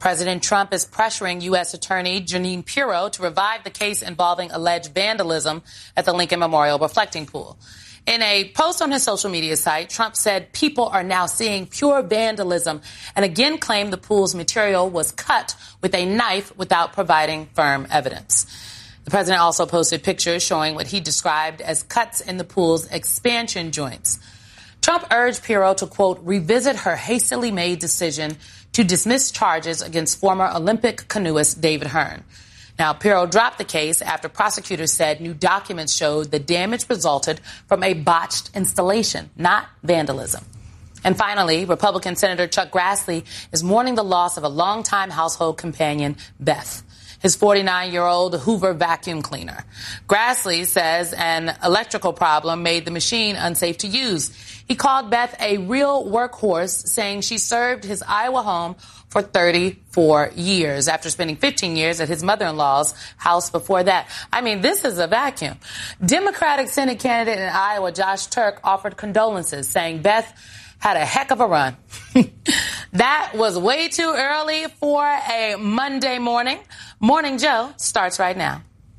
President Trump is pressuring U.S. Attorney Jeanine Pirro to revive the case involving alleged vandalism at the Lincoln Memorial Reflecting Pool. In a post on his social media site, Trump said people are now seeing pure vandalism and again claimed the pool's material was cut with a knife without providing firm evidence. The president also posted pictures showing what he described as cuts in the pool's expansion joints. Trump urged Pirro to, quote, revisit her hastily made decision to dismiss charges against former Olympic canoeist David Hearn. Now, Pirro dropped the case after prosecutors said new documents showed the damage resulted from a botched installation, not vandalism. And finally, Republican Senator Chuck Grassley is mourning the loss of a longtime household companion, Beth, his 49-year-old Hoover vacuum cleaner. Grassley says an electrical problem made the machine unsafe to use. He called Beth a real workhorse, saying she served his Iowa home for 34 years after spending 15 years at his mother-in-law's house before that. I mean, this is a vacuum. Democratic Senate candidate in Iowa, Josh Turk, offered condolences, saying Beth had a heck of a run. That was way too early for a Monday morning. Morning Joe starts right now.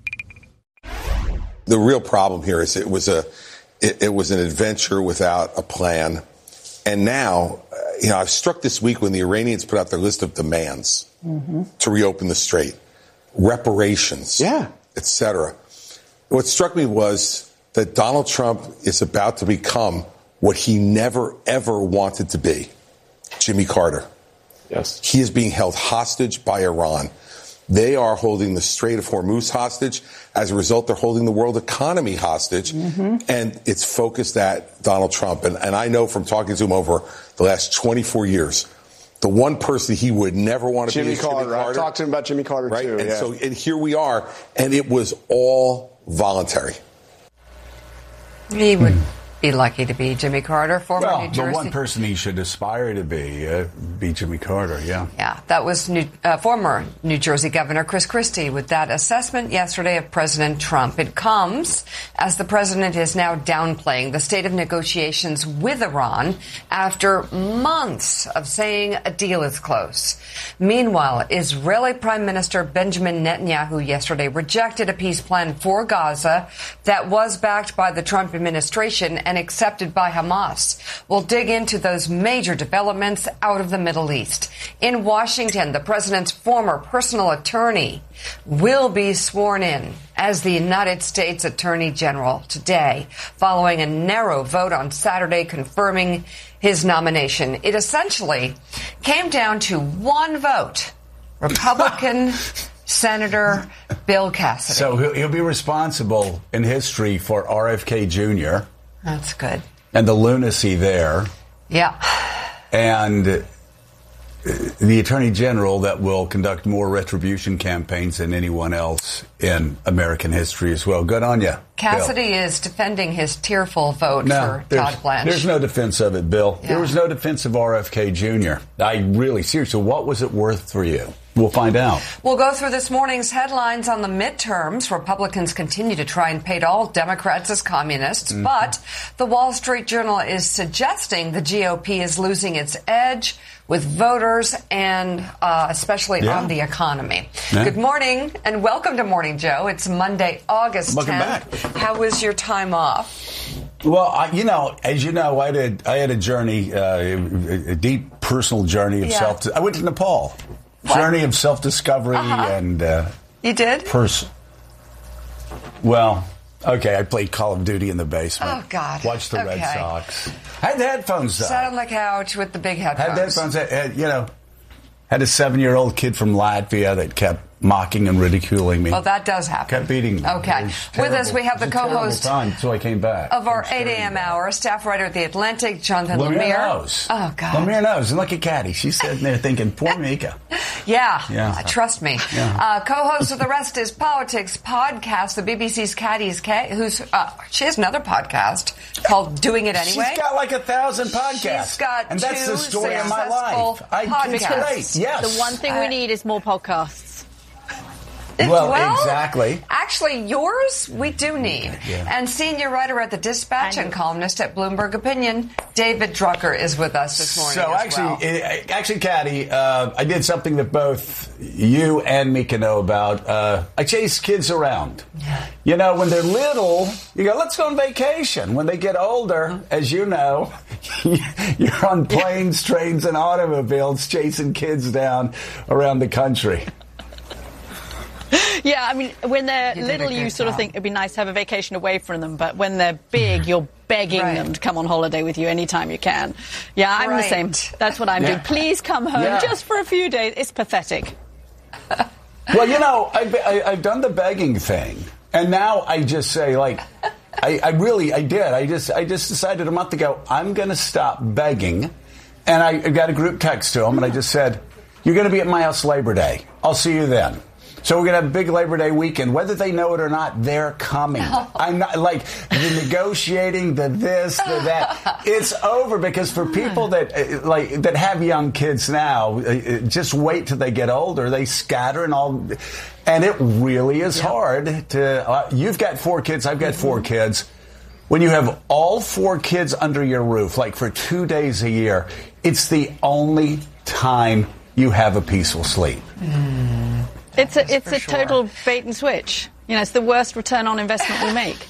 The real problem here is it was an adventure without a plan. And now, I've struck this week when the Iranians put out their list of demands to reopen the strait, reparations, et cetera. What struck me was that Donald Trump is about to become what he never, ever wanted to be, Jimmy Carter. Yes. He is being held hostage by Iran. They are holding the Strait of Hormuz hostage. As a result, they're holding the world economy hostage. And it's focused at Donald Trump. And I know from talking to him over the last 24 years, the one person he would never want to be is Jimmy Carter. I talked to him about Jimmy Carter, right? too. And here we are. And it was all voluntary. He would be lucky to be Jimmy Carter, former New Jersey. The one person he should aspire to be Jimmy Carter, Yeah, that was former New Jersey Governor Chris Christie with that assessment yesterday of President Trump. It comes as the president is now downplaying the state of negotiations with Iran after months of saying a deal is close. Meanwhile, Israeli Prime Minister Benjamin Netanyahu yesterday rejected a peace plan for Gaza that was backed by the Trump administration and accepted by Hamas. We'll dig into those major developments out of the Middle East. In Washington, the president's former personal attorney will be sworn in as the United States Attorney General today, following a narrow vote on Saturday confirming his nomination. It essentially came down to one vote. Republican Senator Bill Cassidy. So he'll be responsible in history for RFK Jr. That's good. And the lunacy there. Yeah. And the Attorney General that will conduct more retribution campaigns than anyone else in American history as well. Good on you, Cassidy Bill. is defending his tearful vote for Todd Blanche. There's no defense of it, Bill. Yeah. There was no defense of RFK Jr. Seriously, what was it worth for you? We'll find out. We'll go through this morning's headlines on the midterms. Republicans continue to try and paint all Democrats as communists, but the Wall Street Journal is suggesting the GOP is losing its edge with voters and especially on the economy. Yeah. Good morning and welcome to Morning Joe. It's Monday, August 10th. Welcome back. How was your time off? Well, as you know, I had a journey, a deep personal journey of self. I went to Nepal. Journey of self-discovery and... You did? I played Call of Duty in the basement. Oh, God. Watched the Red Sox. Had the headphones, though. Sat on the couch with the big headphones. Had the headphones. Had a 7-year-old kid from Latvia that kept mocking and ridiculing me. Well, that does happen. Kept beating me. Okay. With us, we have the co-host so I came back. of our 8 a.m. hour, staff writer at The Atlantic, Jonathan Lemire. Knows. Oh, God. Lemire knows. And look at Caddy. She's sitting there thinking, poor Mika. Yeah. Trust me. Yeah. Co-host of the Rest is Politics podcast, the BBC's Caddy's she has another podcast called Doing It Anyway. She's got like 1,000 podcasts. She's got and that's the story of my life. It's great. Yes. The one thing we need is more podcasts. Well, exactly. actually, yours we do need. Yeah. And senior writer at the Dispatch and columnist at Bloomberg Opinion, David Drucker, is with us this morning. So actually, Katty, I did something that both you and me can know about. I chase kids around. You know, when they're little, you go, let's go on vacation. When they get older, as you know, you're on planes, trains, and automobiles chasing kids down around the country. Yeah, I mean, when they're little, you sort of think it'd be nice to have a vacation away from them. But when they're big, you're begging them to come on holiday with you anytime you can. Yeah, I'm the same. That's what I'm doing. Please come home just for a few days. It's pathetic. Well, you know, I've done the begging thing. And now I just say, like, I did. I just decided a month ago, I'm going to stop begging. And I got a group text to them, and I just said, you're going to be at my house Labor Day. I'll see you then. So we're going to have a big Labor Day weekend. Whether they know it or not, they're coming. I'm not, like, the negotiating, the this, the that. It's over, because for people that have young kids now, just wait till they get older. They scatter and all. And it really is hard to... you've got 4 kids. I've got 4 kids. When you have all 4 kids under your roof, like for 2 days a year, it's the only time you have a peaceful sleep. It's a total bait and switch. You know, it's the worst return on investment we make.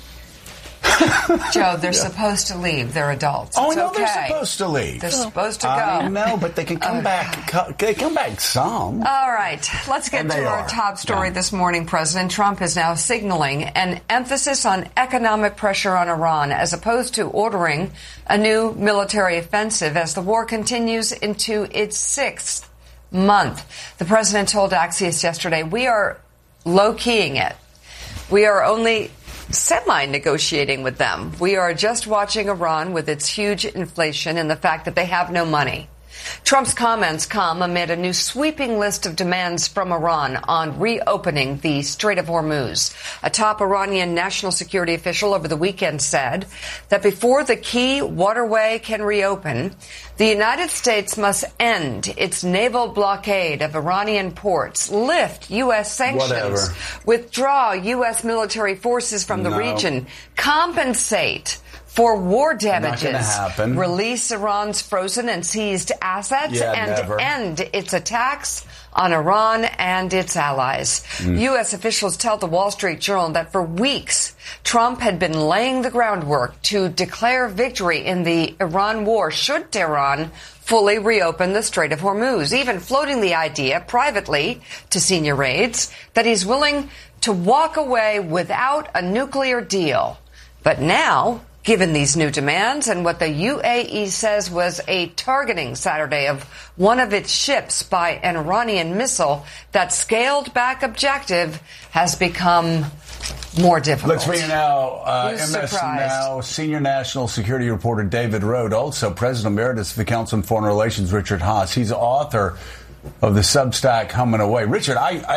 Joe, they're supposed to leave. They're adults. Oh, no, they're supposed to leave. They're supposed to go. I know, but they can come back. They come back some. All right. Let's get to our top story this morning. President Trump is now signaling an emphasis on economic pressure on Iran, as opposed to ordering a new military offensive as the war continues into its 6th month. The president told Axios yesterday, we are low-keying it. We are only semi-negotiating with them. We are just watching Iran with its huge inflation and the fact that they have no money. Trump's comments come amid a new sweeping list of demands from Iran on reopening the Strait of Hormuz. A top Iranian national security official over the weekend said that before the key waterway can reopen, the United States must end its naval blockade of Iranian ports, lift U.S. sanctions, withdraw U.S. military forces from the region, compensate for war damages, release Iran's frozen and seized assets, and end its attacks on Iran and its allies. U.S. officials tell the Wall Street Journal that for weeks, Trump had been laying the groundwork to declare victory in the Iran war should Tehran fully reopen the Strait of Hormuz, even floating the idea privately to senior aides that he's willing to walk away without a nuclear deal. But now, given these new demands and what the UAE says was a targeting Saturday of one of its ships by an Iranian missile, that scaled-back objective has become more difficult. Let's bring you now MS Now senior national security reporter David Rode, also President Emeritus of the Council on Foreign Relations, Richard Haass. He's author of the Substack Home and Away. Richard,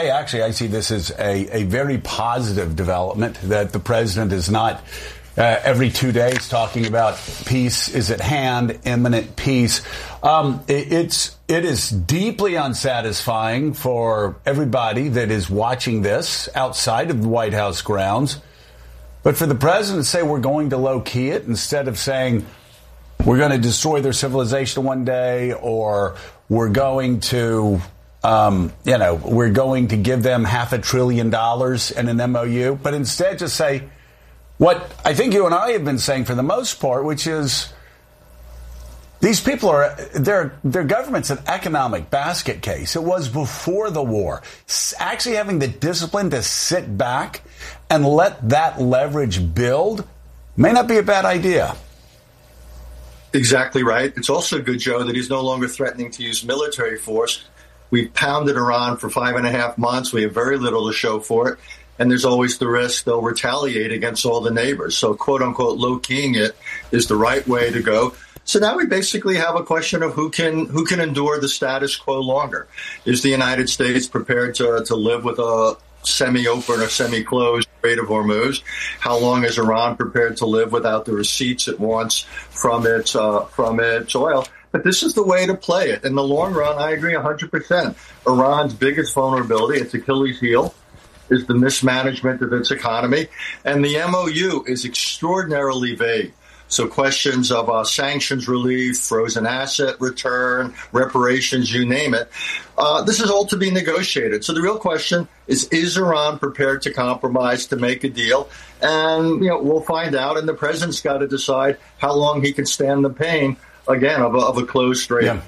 I see this as a very positive development that the president is not every 2 days talking about peace is at hand, imminent peace. It is deeply unsatisfying for everybody that is watching this outside of the White House grounds. But for the president to say we're going to low-key it instead of saying we're going to destroy their civilization one day, or we're going to we're going to give them $500 billion in an MOU, but instead just say what I think you and I have been saying for the most part, which is these people their government's an economic basket case. It was before the war. Actually having the discipline to sit back and let that leverage build may not be a bad idea. Exactly right. It's also good, Joe, that he's no longer threatening to use military force. We've pounded Iran for 5.5 months. We have very little to show for it. And there's always the risk they'll retaliate against all the neighbors. So, quote unquote, low-keying it is the right way to go. So now we basically have a question of who can endure the status quo longer. Is the United States prepared to live with a semi-open or semi-closed Strait of Hormuz? How long is Iran prepared to live without the receipts it wants from its oil? But this is the way to play it. In the long run, I agree 100%. Iran's biggest vulnerability, its Achilles heel, is the mismanagement of its economy. And the MOU is extraordinarily vague. So questions of sanctions relief, frozen asset return, reparations, you name it. This is all to be negotiated. So the real question is Iran prepared to compromise to make a deal? And, we'll find out. And the president's got to decide how long he can stand the pain, again, of a closed strait. Yeah.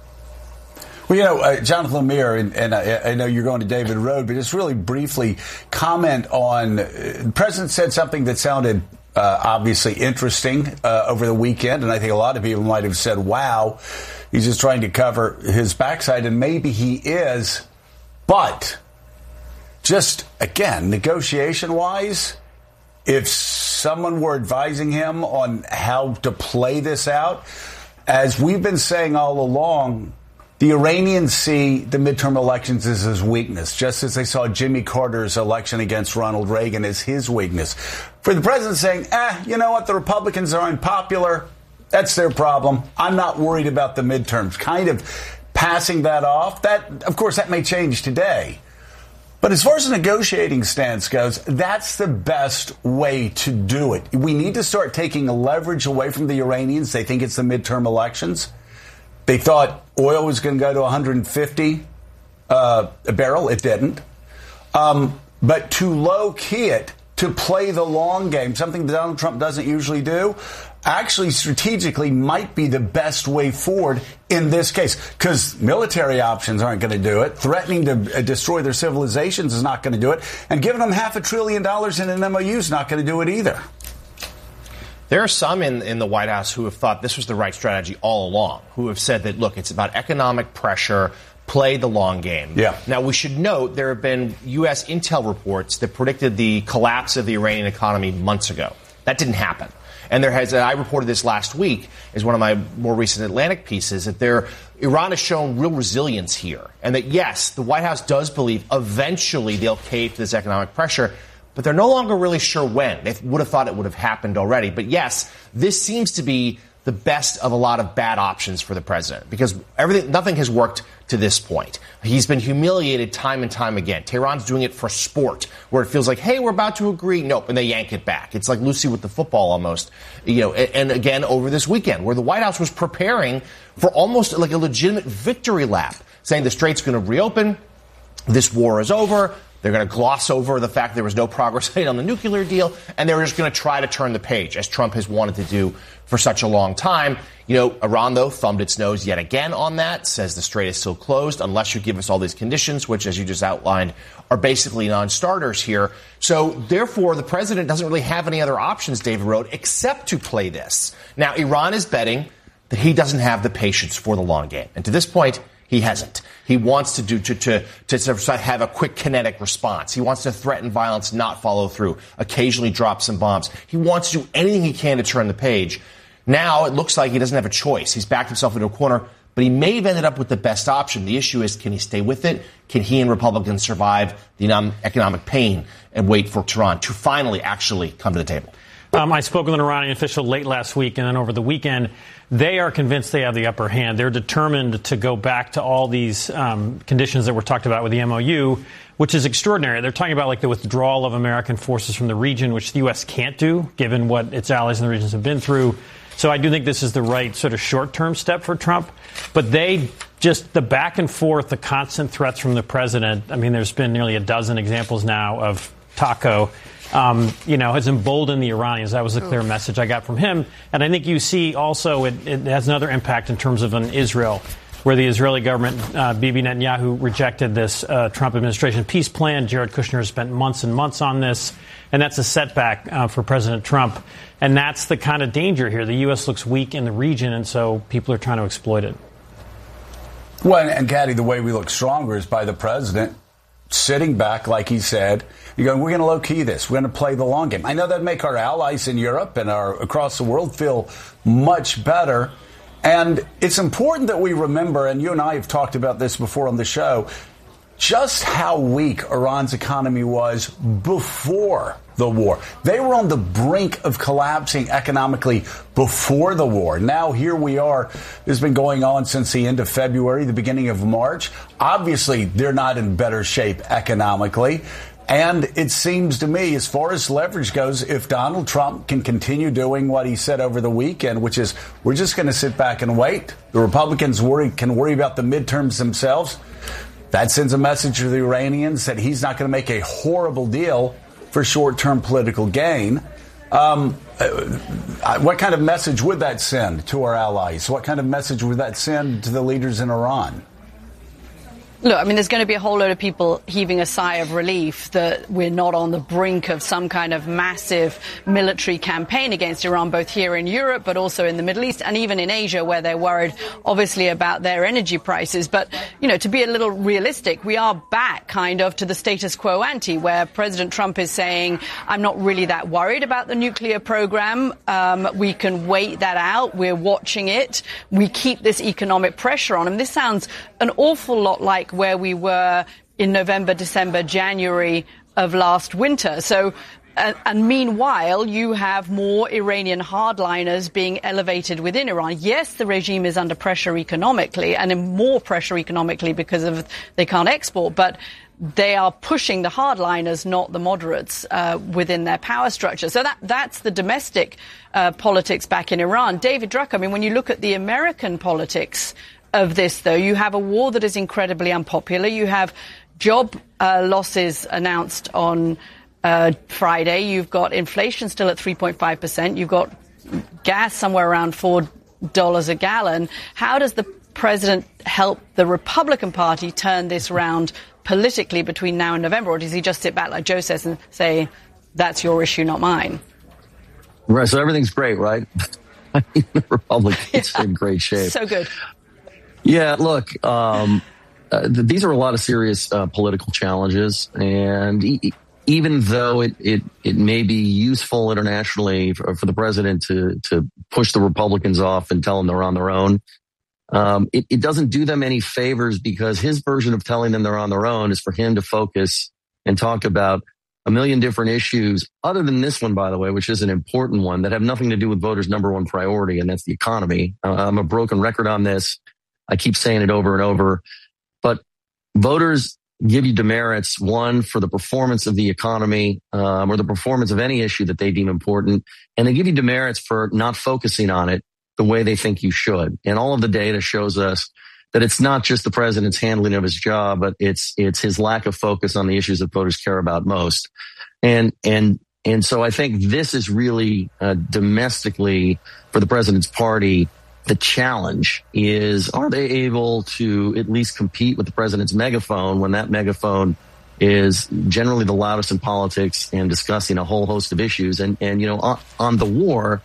Well, Jonathan Lemire, and I know you're going to David Road, but just really briefly comment on the president said something that sounded obviously interesting over the weekend, and I think a lot of people might have said, wow, he's just trying to cover his backside, and maybe he is, but just, again, negotiation-wise, if someone were advising him on how to play this out, as we've been saying all along, the Iranians see the midterm elections as his weakness, just as they saw Jimmy Carter's election against Ronald Reagan as his weakness. For the president saying, you know what, the Republicans are unpopular, that's their problem. I'm not worried about the midterms. Kind of passing that off. That, of course, that may change today. But as far as the negotiating stance goes, that's the best way to do it. We need to start taking leverage away from the Iranians. They think it's the midterm elections. They thought oil was going to go to 150 a barrel. It didn't. But to low-key it, to play the long game, something that Donald Trump doesn't usually do, actually strategically might be the best way forward in this case. Because military options aren't going to do it. Threatening to destroy their civilizations is not going to do it. And giving them $500 billion in an MOU is not going to do it either. There are some in the White House who have thought this was the right strategy all along, who have said that, look, it's about economic pressure, play the long game. Yeah. Now, we should note there have been U.S. intel reports that predicted the collapse of the Iranian economy months ago. That didn't happen. And there has, I reported this last week as one of my more recent Atlantic pieces, that Iran has shown real resilience here. And that, yes, the White House does believe eventually they'll cave to this economic pressure, but they're no longer really sure when. They would have thought it would have happened already. But yes, this seems to be the best of a lot of bad options for the president, because nothing has worked to this point. He's been humiliated time and time again. Tehran's doing it for sport, where it feels like, hey, we're about to agree. Nope, and they yank it back. It's like Lucy with the football almost. And again, over this weekend, where the White House was preparing for almost like a legitimate victory lap, saying the strait's going to reopen, this war is over. They're going to gloss over the fact there was no progress made on the nuclear deal, and they're just going to try to turn the page, as Trump has wanted to do for such a long time. Iran, though, thumbed its nose yet again on that, says the strait is still closed unless you give us all these conditions, which, as you just outlined, are basically non-starters here. So, therefore, the president doesn't really have any other options, David Road, except to play this. Now, Iran is betting that he doesn't have the patience for the long game. And to this point, he hasn't. He wants to have a quick kinetic response. He wants to threaten violence, not follow through, occasionally drop some bombs. He wants to do anything he can to turn the page. Now it looks like he doesn't have a choice. He's backed himself into a corner, but he may have ended up with the best option. The issue is, can he stay with it? Can he and Republicans survive the economic pain and wait for Tehran to finally actually come to the table? I spoke with an Iranian official late last week, and then over the weekend, they are convinced they have the upper hand. They're determined to go back to all these conditions that were talked about with the MOU, which is extraordinary. They're talking about like the withdrawal of American forces from the region, which the U.S. can't do, given what its allies in the regions have been through. So I do think this is the right sort of short-term step for Trump. But the back and forth, the constant threats from the president, I mean, there's been nearly a dozen examples now of Taco, has emboldened the Iranians. That was a clear message I got from him. And I think you see also it has another impact in terms of an Israel, where the Israeli government, Bibi Netanyahu, rejected this Trump administration peace plan. Jared Kushner has spent months and months on this. And that's a setback for President Trump. And that's the kind of danger here. The U.S. looks weak in the region, and so people are trying to exploit it. Well, and Gaddy, the way we look stronger is by the president sitting back, like he said, you're going, we're going to low-key this. We're going to play the long game. I know that'd make our allies in Europe and across the world feel much better. And it's important that we remember, and you and I have talked about this before on the show, just how weak Iran's economy was before the war. They were on the brink of collapsing economically before the war. Now here we are. This has been going on since the end of February, the beginning of March. Obviously, they're not in better shape economically. And it seems to me, as far as leverage goes, if Donald Trump can continue doing what he said over the weekend, which is we're just going to sit back and wait, the Republicans can worry about the midterms themselves, that sends a message to the Iranians that he's not going to make a horrible deal for short-term political gain. What kind of message would that send to our allies? What kind of message would that send to the leaders in Iran? Look, I mean, there's going to be a whole load of people heaving a sigh of relief that we're not on the brink of some kind of massive military campaign against Iran, both here in Europe, but also in the Middle East and even in Asia, where they're worried, obviously, about their energy prices. But, you know, to be a little realistic, we are back kind of to the status quo ante, where President Trump is saying, I'm not really that worried about the nuclear program. We can wait that out. We're watching it. We keep this economic pressure on him. This sounds an awful lot like where we were in November, December, January of last winter. So, and meanwhile, you have more Iranian hardliners being elevated within Iran. Yes, the regime is under pressure economically, and in more pressure economically because of they can't export, but they are pushing the hardliners, not the moderates, within their power structure. So that's the domestic politics back in Iran. David Drucker, I mean, when you look at the American politics of this, though, you have a war that is incredibly unpopular. You have job losses announced on Friday. You've got inflation still at 3.5%. You've got gas somewhere around $4 a gallon. How does the president help the Republican Party turn this round politically between now and November? Or does he just sit back, like Joe says, and say, that's your issue, not mine? Right. So everything's great, right? The Republicans in great shape. So good. Yeah, look, these are a lot of serious political challenges, and even though it may be useful internationally for the president to push the Republicans off and tell them they're on their own, it doesn't do them any favors, because his version of telling them they're on their own is for him to focus and talk about a million different issues, other than this one, by the way, which is an important one, that have nothing to do with voters' number one priority, and that's the economy. I'm a broken record on this. I keep saying it over and over, but voters give you demerits, one, for the performance of the economy, or the performance of any issue that they deem important. And they give you demerits for not focusing on it the way they think you should. And all of the data shows us that it's not just the president's handling of his job, but it's his lack of focus on the issues that voters care about most. And so I think this is really domestically for the president's party. The challenge is, are they able to at least compete with the president's megaphone when that megaphone is generally the loudest in politics and discussing a whole host of issues? And you know, on the war,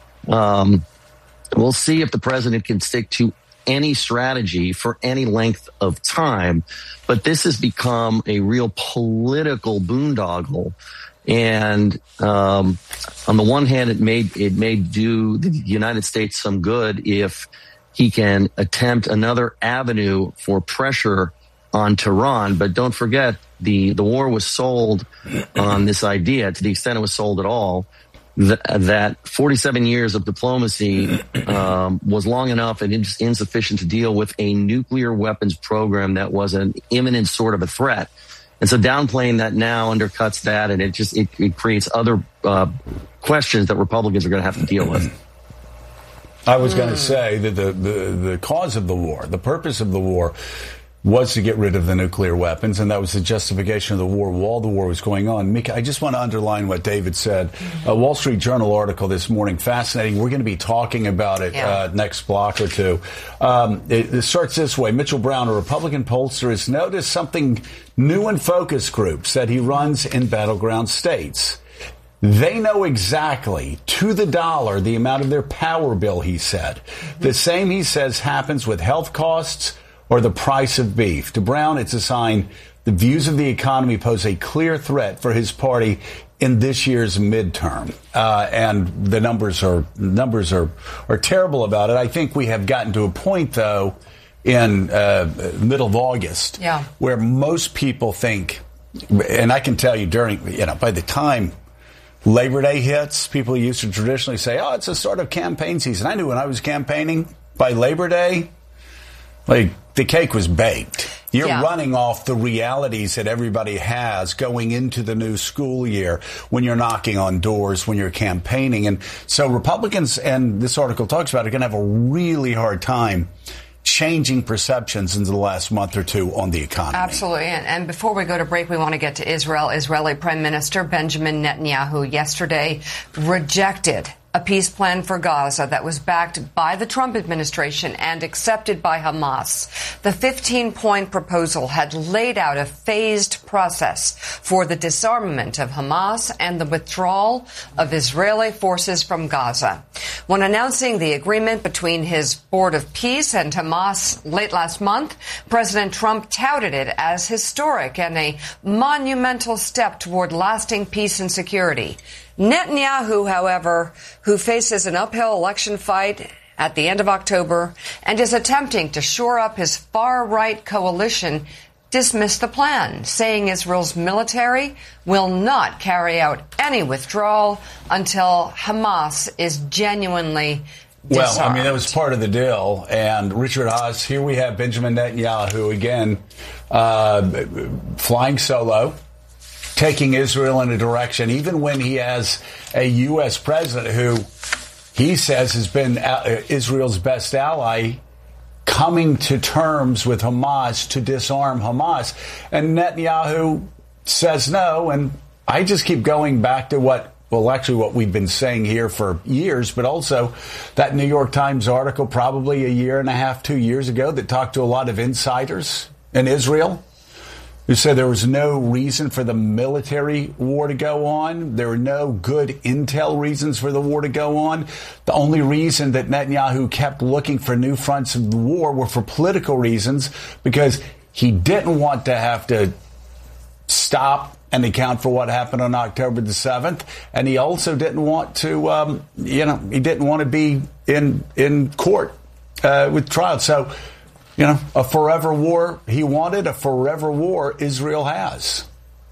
we'll see if the president can stick to any strategy for any length of time. But this has become a real political boondoggle. And on the one hand, it may do the United States some good if he can attempt another avenue for pressure on Tehran. But don't forget, the war was sold on this idea, to the extent it was sold at all, that 47 years of diplomacy was long enough and insufficient to deal with a nuclear weapons program that was an imminent sort of a threat. And so downplaying that now undercuts that, and it creates other questions that Republicans are going to have to deal with. I was going to say that the cause of the war, the purpose of the war, was to get rid of the nuclear weapons, and that was the justification of the war while the war was going on. Mika, I just want to underline what David said. A Wall Street Journal article this morning, fascinating. We're going to be talking about it next block or two. It starts this way. Mitchell Brown, a Republican pollster, has noticed something new in focus groups that he runs in battleground states. They know exactly, to the dollar, the amount of their power bill, he said. The same, he says, happens with health costs or the price of beef. To Brown, it's a sign the views of the economy pose a clear threat for his party in this year's midterm. And the numbers are terrible about it. I think we have gotten to a point, though, in middle of August, where most people think, and I can tell you by the time Labor Day hits, people used to traditionally say, oh, it's the start of campaign season. I knew when I was campaigning, by Labor Day, like, the cake was baked. You're running off the realities that everybody has going into the new school year when you're knocking on doors, when you're campaigning. And so Republicans, and this article talks about, are going to have a really hard time changing perceptions in the last month or two on the economy. Absolutely. And before we go to break, we want to get to Israel. Israeli Prime Minister Benjamin Netanyahu yesterday rejected a peace plan for Gaza that was backed by the Trump administration and accepted by Hamas. The 15-point proposal had laid out a phased process for the disarmament of Hamas and the withdrawal of Israeli forces from Gaza. When announcing the agreement between his Board of Peace and Hamas late last month, President Trump touted it as historic and a monumental step toward lasting peace and security. Netanyahu, however, who faces an uphill election fight at the end of October and is attempting to shore up his far-right coalition, dismissed the plan, saying Israel's military will not carry out any withdrawal until Hamas is genuinely disarmed. Well, I mean, that was part of the deal. And Richard Haas, here we have Benjamin Netanyahu again flying solo, taking Israel in a direction, even when he has a U.S. president who he says has been Israel's best ally, coming to terms with Hamas to disarm Hamas. And Netanyahu says no. And I just keep going back to what we've been saying here for years, but also that New York Times article probably a year and a half, 2 years ago that talked to a lot of insiders in Israel who said there was no reason for the military war to go on. There were no good intel reasons for the war to go on. The only reason that Netanyahu kept looking for new fronts of the war were for political reasons, because he didn't want to have to stop and account for what happened on October the 7th. And he also didn't want to, he didn't want to be in court with trial. So, a forever war he wanted, a forever war Israel has.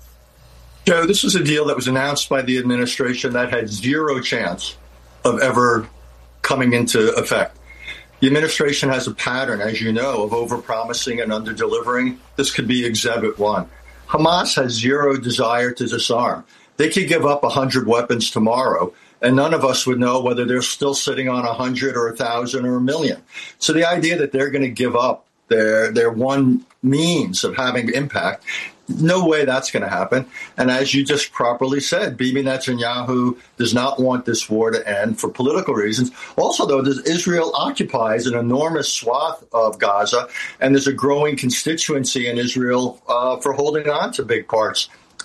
Joe, this was a deal that was announced by the administration that had zero chance of ever coming into effect. The administration has a pattern, as you know, of overpromising and underdelivering. This could be Exhibit 1. Hamas has zero desire to disarm. They could give up 100 weapons tomorrow, and none of us would know whether they're still sitting on 100 or 1,000 or 1,000,000. So the idea that they're going to give up their one means of having impact, no way that's going to happen. And as you just properly said, Bibi Netanyahu does not want this war to end for political reasons. Also, though, Israel occupies an enormous swath of Gaza, and there's a growing constituency in Israel for holding on to big parts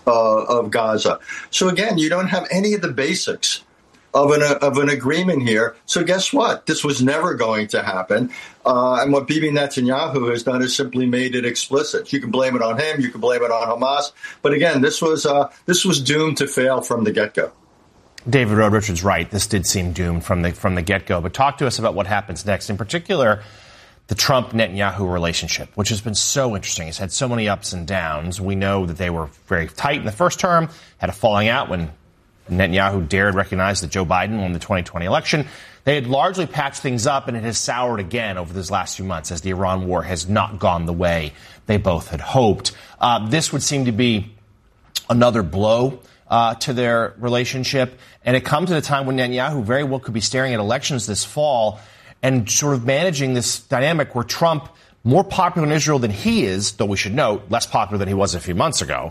of Gaza. So again, you don't have any of the basics of an agreement here. So guess what? This was never going to happen. And what Bibi Netanyahu has done is simply made it explicit. You can blame it on him. You can blame it on Hamas. But again, this was doomed to fail from the get-go. David Road, Richard's right. This did seem doomed from the get-go. But talk to us about what happens next. In particular, the Trump-Netanyahu relationship, which has been so interesting. It's had so many ups and downs. We know that they were very tight in the first term, had a falling out when Netanyahu dared recognize that Joe Biden won the 2020 election. They had largely patched things up, and it has soured again over these last few months as the Iran war has not gone the way they both had hoped. This would seem to be another blow to their relationship, and it comes at a time when Netanyahu very well could be staring at elections this fall and sort of managing this dynamic where Trump, more popular in Israel than he is, though we should note, less popular than he was a few months ago.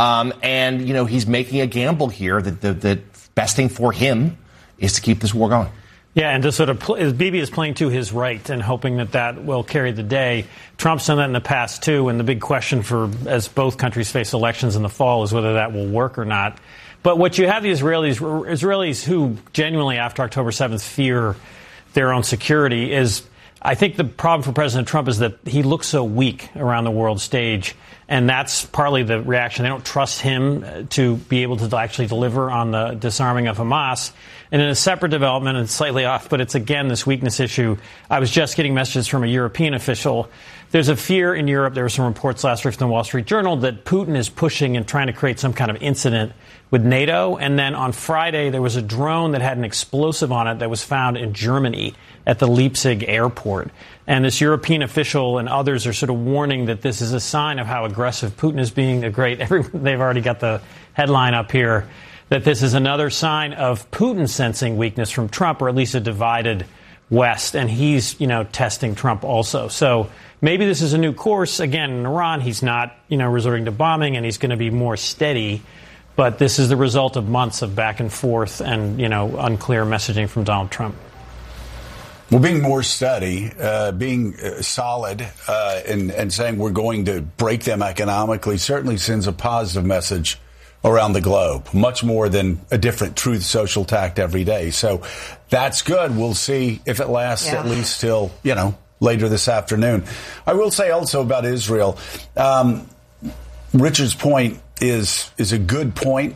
And, he's making a gamble here that the best thing for him is to keep this war going. Yeah, and to sort of, Bibi is playing to his right and hoping that will carry the day. Trump's done that in the past, too, and the big question as both countries face elections in the fall is whether that will work or not. But what you have the Israelis who genuinely, after October 7th, fear their own security is, I think the problem for President Trump is that he looks so weak around the world stage, and that's partly the reaction. They don't trust him to be able to actually deliver on the disarming of Hamas. And in a separate development, and slightly off, but it's again this weakness issue, I was just getting messages from a European official. There's a fear in Europe, there were some reports last week from the Wall Street Journal, that Putin is pushing and trying to create some kind of incident with NATO. And then on Friday, there was a drone that had an explosive on it that was found in Germany at the Leipzig airport. And this European official and others are sort of warning that this is a sign of how aggressive Putin is being. They've already got the headline up here, that this is another sign of Putin sensing weakness from Trump, or at least a divided West. And he's, testing Trump also. So maybe this is a new course. Again, in Iran, he's not, resorting to bombing, and he's going to be more steady. But this is the result of months of back and forth and, unclear messaging from Donald Trump. Well, being more steady, being solid, and saying we're going to break them economically certainly sends a positive message around the globe, much more than a different Truth Social tact every day. So that's good. We'll see if it lasts at least till, later this afternoon. I will say also about Israel, Richard's point is a good point.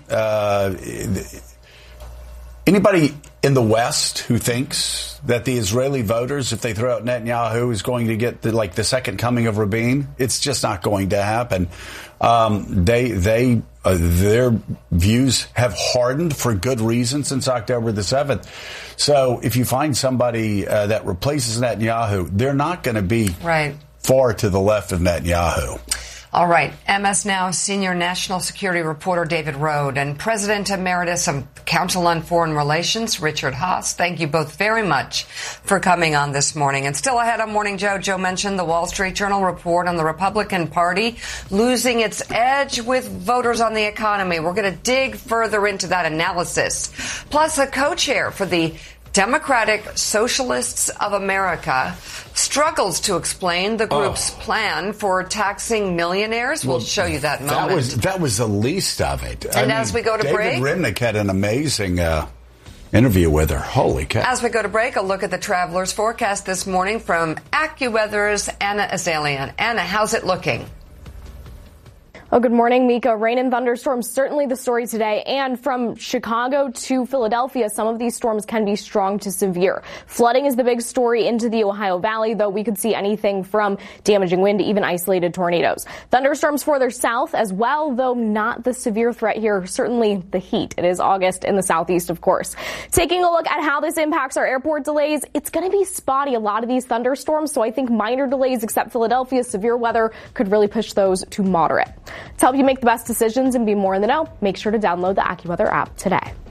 Anybody in the West who thinks that the Israeli voters, if they throw out Netanyahu, is going to get the second coming of Rabin, it's just not going to happen. Their views have hardened for good reason since October the 7th. So if you find somebody that replaces Netanyahu, they're not going to be far to the left of Netanyahu. All right. MS Now senior national security reporter David Rohde and President Emeritus of Council on Foreign Relations Richard Haass. Thank you both very much for coming on this morning. And still ahead on Morning Joe, Joe mentioned the Wall Street Journal report on the Republican Party losing its edge with voters on the economy. We're going to dig further into that analysis. Plus, a co-chair for the Democratic Socialists of America struggles to explain the group's plan for taxing millionaires. We'll show you that moment. That was the least of it. And as we go to break, David Remnick had an amazing interview with her. Holy cow. As we go to break, a look at the traveler's forecast this morning from AccuWeather's Anna Azalian. Anna, how's it looking? Oh, good morning, Mika. Rain and thunderstorms, certainly the story today. And from Chicago to Philadelphia, some of these storms can be strong to severe. Flooding is the big story into the Ohio Valley, though we could see anything from damaging wind to even isolated tornadoes. Thunderstorms further south as well, though not the severe threat here. Certainly the heat. It is August in the southeast, of course. Taking a look at how this impacts our airport delays, it's going to be spotty, a lot of these thunderstorms. So I think minor delays, except Philadelphia, severe weather could really push those to moderate. To help you make the best decisions and be more in the know, make sure to download the AccuWeather app today.